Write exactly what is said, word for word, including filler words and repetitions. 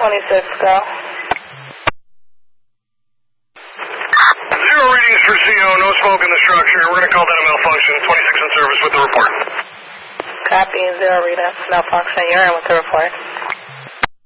twenty-six, go. Zero readings for C O, no smoke in the structure. We're going to call that a malfunction. twenty-six in service with the report. Copy, zero readings, malfunction. You're in with the report.